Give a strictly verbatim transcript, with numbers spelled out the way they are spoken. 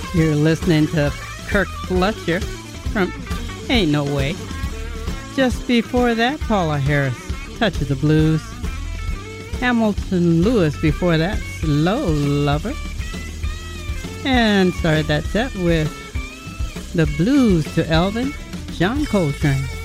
You're listening to Kirk Fletcher from Ain't No Way. Just before that, Paula Harris, Touch of the Blues. Hamilton Lewis before that, Slow Lover. And started that set with The Blues to Elvin, John Coltrane.